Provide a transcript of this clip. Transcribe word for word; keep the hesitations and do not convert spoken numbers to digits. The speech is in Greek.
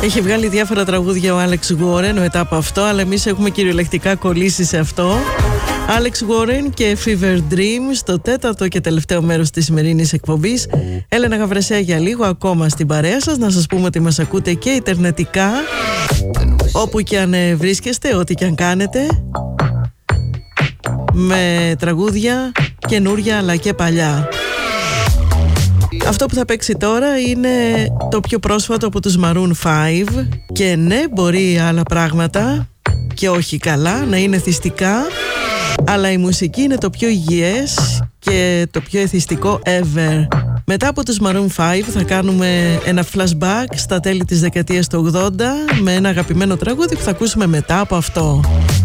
Έχει βγάλει διάφορα τραγούδια ο Άλεξ Γόρεν μετά από αυτό, αλλά εμείς έχουμε κυριολεκτικά κολλήσει σε αυτό. Άλεξ Γόρεν και Fever Dreams, το τέταρτο και τελευταίο μέρος της σημερινής εκπομπής. Έλενα Γαβρεσέα για λίγο ακόμα στην παρέα σας. Να σας πούμε ότι μας ακούτε και ιντερνετικά, όπου και αν βρίσκεστε, ό,τι και αν κάνετε, με τραγούδια καινούρια αλλά και παλιά. Αυτό που θα παίξει τώρα είναι το πιο πρόσφατο από τους Maroon φάιβ. Και ναι, μπορεί άλλα πράγματα και όχι καλά να είναι εθιστικά, αλλά η μουσική είναι το πιο υγιές και το πιο εθιστικό ever. Μετά από τους Maroon φάιβ θα κάνουμε ένα flashback στα τέλη της δεκαετίας του ογδόντα με ένα αγαπημένο τραγούδι που θα ακούσουμε μετά από αυτό.